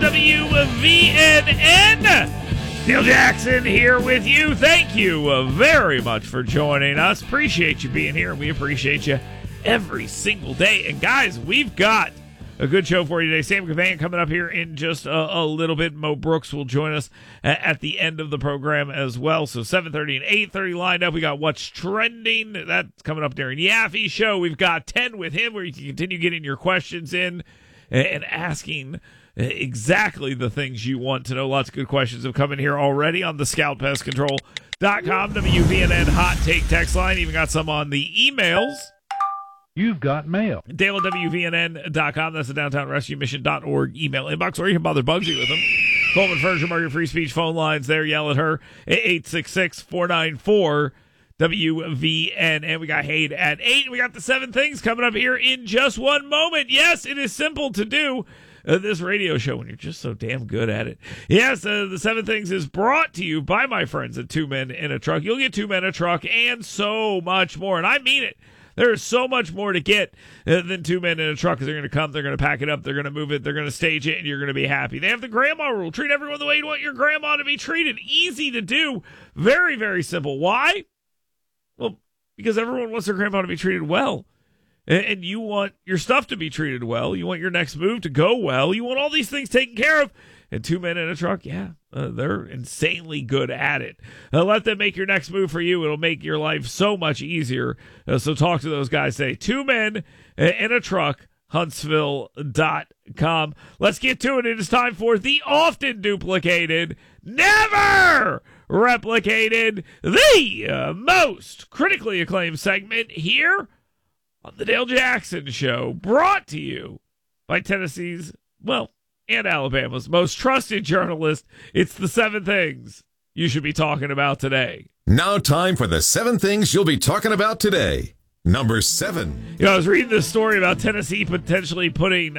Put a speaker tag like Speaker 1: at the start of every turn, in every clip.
Speaker 1: WVNN. Dale Jackson here with you. Thank you very much for joining us. Appreciate you being here, and we appreciate you every single day. And guys, we've got a good show for you today. Sam Gavan coming up here in just a little bit. Mo Brooks will join us at the end of the program as well. So 7:30 and 8:30 lined up. We got What's Trending. That's coming up during Yaffe Show. We've got 10 with him, where you can continue getting your questions in and asking exactly the things you want to know. Lots of good questions have come in here already on the ScoutPestControl.com WVNN Hot Take text line. Even got some on the emails.
Speaker 2: You've got mail.
Speaker 1: Dale at WVNN.com. That's the DowntownRescueMission.org email inbox, or you can bother Bugsy with them. Coleman Furniture Market Free Speech phone lines there. Yell at her at 866-494-WVN. And we got Hayde at 8. We got the 7 things coming up here in just one moment. Yes, it is simple to do this radio show when you're just so damn good at it. Yes, the 7 things is brought to you by my friends at 2 Men in a Truck. You'll get 2 Men in a Truck and so much more. And I mean it. There is so much more to get than 2 Men in a Truck, because they're going to come, they're going to pack it up, they're going to move it, they're going to stage it, and you're going to be happy. They have the grandma rule. Treat everyone the way you want your grandma to be treated. Easy to do. Very, very simple. Why? Well, because everyone wants their grandma to be treated well. And you want your stuff to be treated well. You want your next move to go well. You want all these things taken care of. And 2 Men in a Truck, they're insanely good at it. Let them make your next move for you. It'll make your life so much easier. So talk to those guys today. 2 Men in a Truck, Huntsville.com. Let's get to it. It is time for the often duplicated, never replicated, the most critically acclaimed segment here on the Dale Jackson Show, brought to you by Tennessee's, and Alabama's most trusted journalist. It's the 7 things you should be talking about today.
Speaker 3: Now time for the 7 things you'll be talking about today. Number 7.
Speaker 1: I was reading this story about Tennessee potentially putting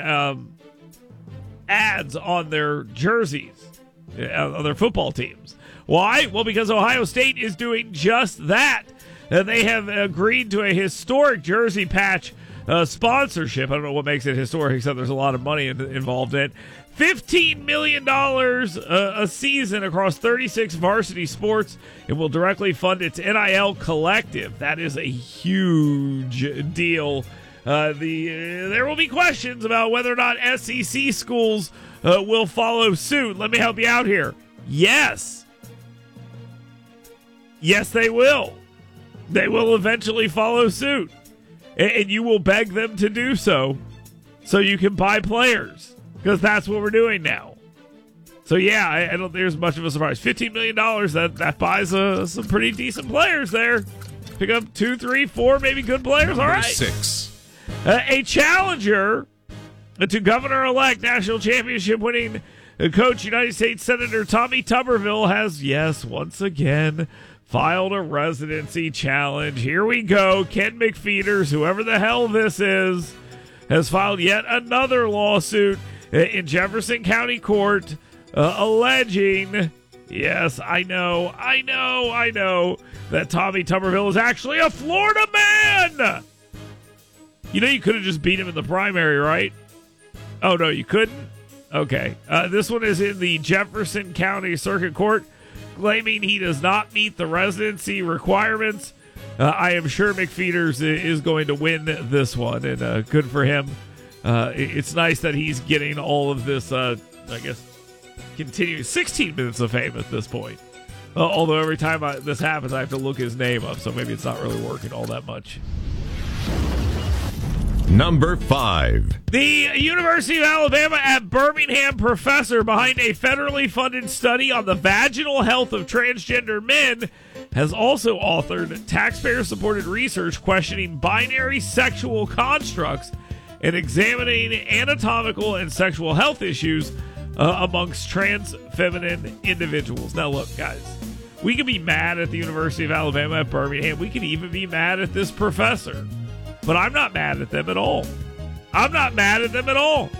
Speaker 1: ads on their jerseys, on their football teams. Why? Well, because Ohio State is doing just that. They have agreed to a historic jersey patch sponsorship. I don't know what makes it historic, except there's a lot of money involved in it. $15 million a season across 36 varsity sports. It will directly fund its NIL collective. That is a huge deal. There will be questions about whether or not SEC schools will follow suit. Let me help you out here. Yes. Yes, they will. They will eventually follow suit. And you will beg them to do so you can buy players, because that's what we're doing now. So, yeah, I don't think there's much of a surprise. $15 million, that buys some pretty decent players there. Pick up 2, 3, 4 maybe good players. All right.
Speaker 3: 6.
Speaker 1: A challenger to Governor-elect national championship winning coach, United States Senator Tommy Tuberville has, yes, once again, filed a residency challenge. Here we go. Ken McFeeters, whoever the hell this is, has filed yet another lawsuit in Jefferson County Court alleging, yes, I know, that Tommy Tuberville is actually a Florida man. You know, you could have just beat him in the primary, right? Oh, no, you couldn't? Okay. This one is in the Jefferson County Circuit Court, claiming he does not meet the residency requirements. I am sure McFeeters is going to win this one, and good for him. It's nice that he's getting all of this, continuing 16 minutes of fame at this point. Although every time this happens, I have to look his name up, so maybe it's not really working all that much.
Speaker 3: Number 5.
Speaker 1: The University of Alabama at Birmingham professor behind a federally funded study on the vaginal health of transgender men has also authored taxpayer-supported research questioning binary sexual constructs and examining anatomical and sexual health issues amongst trans feminine individuals. Now, look, guys, we can be mad at the University of Alabama at Birmingham. We can even be mad at this professor. But I'm not mad at them at all. I'm not mad at them at all.